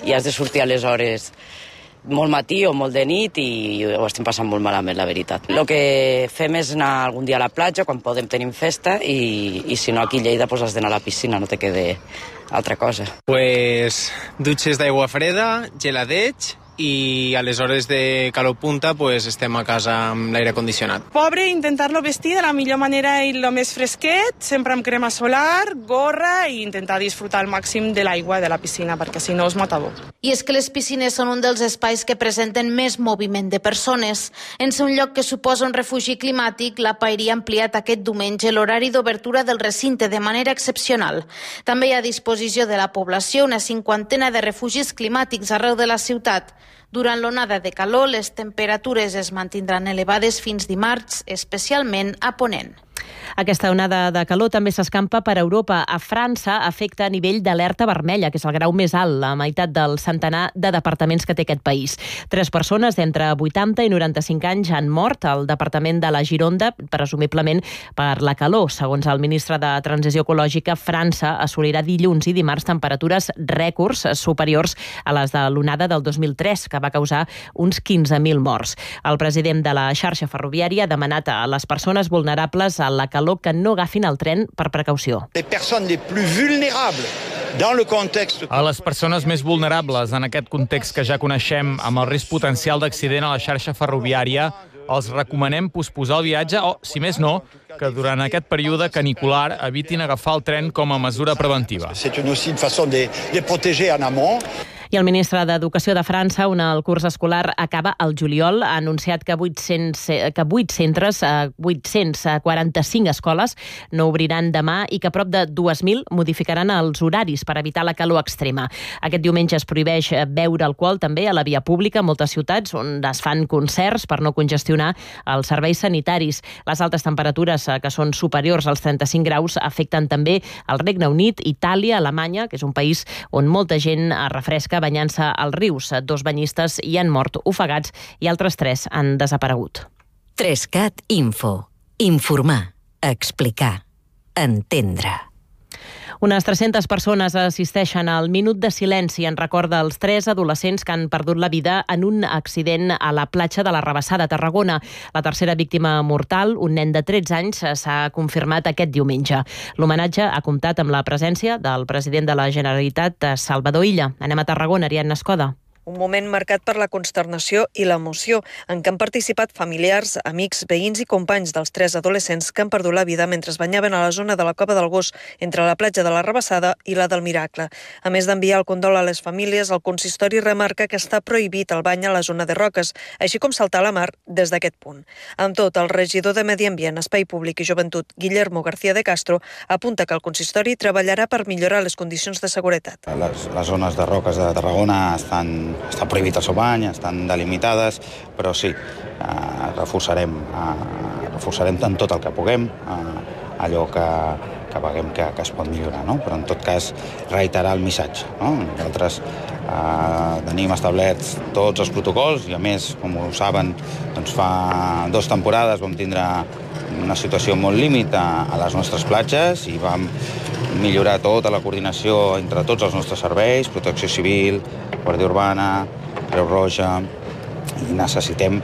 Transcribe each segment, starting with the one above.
i has de sortir a les hores molt matí o molt de nit i ho estem passant molt malament, la veritat. El que fem és anar algun dia a la platja, quan podem tenim festa, i si no aquí a Lleida has d'anar a la piscina, no te quede altra cosa. Pues dutxes d'aigua freda, geladeig, i a les hores de calor punta estem a casa amb l'aire condicionat. Pobre, intentar-lo vestir de la millor manera i el més fresquet, sempre amb crema solar, gorra i intentar disfrutar al màxim de l'aigua de la piscina, perquè si no és matador. I és que les piscines són un dels espais que presenten més moviment de persones. En ser un lloc que suposa un refugi climàtic, la Paeria ha ampliat aquest diumenge l'horari d'obertura del recinte de manera excepcional. També hi ha a disposició de la població una 50 de refugis climàtics arreu de la ciutat. Durant l'onada de calor, les temperatures es mantindran elevades fins dimarts, especialment a Ponent. Aquesta onada de calor també s'escampa per Europa. A França afecta a nivell d'alerta vermella, que és el grau més alt, la meitat del centenar de departaments que té aquest país. 3 persones d'entre 80 i 95 anys han mort al departament de la Gironda, presumiblement per la calor. Segons el ministre de Transició Ecològica, França assolirà dilluns i dimarts temperatures rècords superiors a les de l'onada del 2003, que va causar uns 15.000 morts. El president de la xarxa ferroviària ha demanat a les persones vulnerables a la calor que no agafin el tren per precaució. A les persones més vulnerables en aquest context que ja coneixem, amb el risc potencial d'accident a la xarxa ferroviària, els recomanem posposar el viatge o, si més no, que durant aquest període canicular evitin agafar el tren com a mesura preventiva. I el ministre d'Educació de França, on el curs escolar acaba al juliol, ha anunciat que 845 escoles no obriran demà i que prop de 2.000 modificaran els horaris per evitar la calor extrema. Aquest diumenge es prohibeix beure alcohol també a la via pública a moltes ciutats on es fan concerts per no congestionar els serveis sanitaris. Les altes temperatures, que són superiors als 35 graus, afecten també el Regne Unit, Itàlia, Alemanya, que és un país on molta gent es refresca banyant-se als rius. 2 banyistes hi han mort ofegats i altres 3 han desaparegut. 3CAT Info. Informar, explicar, entendre. Unes 300 persones assisteixen al minut de silenci en record dels 3 adolescents que han perdut la vida en un accident a la platja de la Rabassada a Tarragona. La tercera víctima mortal, un nen de 13 anys, s'ha confirmat aquest diumenge. L'homenatge ha comptat amb la presència del president de la Generalitat, Salvador Illa. Anem a Tarragona, Ariadna Escoda. Un moment marcat per la consternació i l'emoció, en què han participat familiars, amics, veïns i companys dels 3 adolescents que han perdut la vida mentre es banyaven a la zona de la Cova del Gos, entre la platja de la Rabassada i la del Miracle. A més d'enviar el condol a les famílies, el consistori remarca que està prohibit el bany a la zona de roques, així com saltar a la mar des d'aquest punt. Amb tot, el regidor de Medi Ambient, Espai Públic i Joventut, Guillermo García de Castro, apunta que el consistori treballarà per millorar les condicions de seguretat. Les zones de roques de Tarragona està prohibit el seu bany, estan delimitades, però sí, reforçarem tant tot el que puguem, allò que veiem que es pot millorar, no? Però en tot cas reiterar el missatge, no? Nosaltres tenim establerts tots els protocols i a més, com ho saben, doncs fa 2 temporades vam tindre una situació molt límit a les nostres platges i vam millorar tota la coordinació entre tots els nostres serveis, Protecció Civil, Guàrdia Urbana, Creu Roja, i necessitem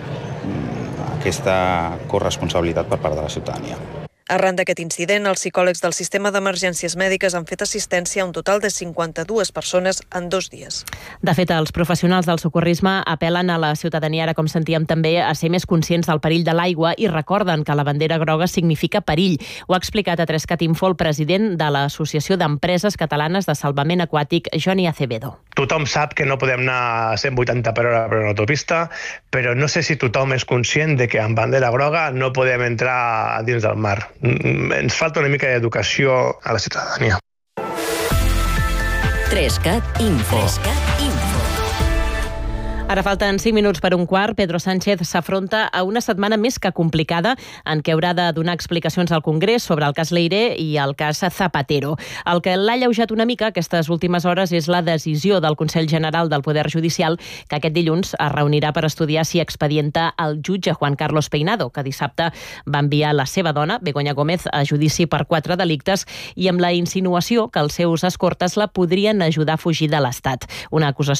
aquesta corresponsabilitat per part de la ciutadania. Arran d'aquest incident, els psicòlegs del sistema d'emergències mèdiques han fet assistència a un total de 52 persones en 2 dies. De fet, els professionals del socorrisme apel·len a la ciutadania, ara com sentíem també, a ser més conscients del perill de l'aigua i recorden que la bandera groga significa perill. Ho ha explicat a 3CAT Info el president de l'Associació d'Empreses Catalanes de Salvament Aquàtic, Johnny Acevedo. Tothom sap que no podem anar a 180 per hora per una autopista, però no sé si tothom és conscient de que amb bandera groga no podem entrar dins del mar. Ens falta una mica d'educació a la ciutadania. 3CAT Info. Ara falten 5 minuts per un quart. Pedro Sánchez s'afronta a una setmana més que complicada en què haurà de donar explicacions al Congrés sobre el cas Leiré i el cas Zapatero. El que l'ha alleujat una mica aquestes últimes hores és la decisió del Consell General del Poder Judicial que aquest dilluns es reunirà per estudiar si expedienta el jutge Juan Carlos Peinado, que dissabte va enviar la seva dona, Begoña Gómez, a judici per 4 delictes i amb la insinuació que els seus escortes la podrien ajudar a fugir de l'Estat. Una acusació